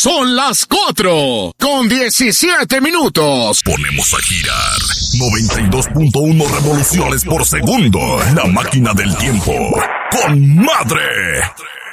Son las 4:17. Ponemos a girar 92.1 revoluciones por segundo. La máquina del tiempo. ¡Con madre!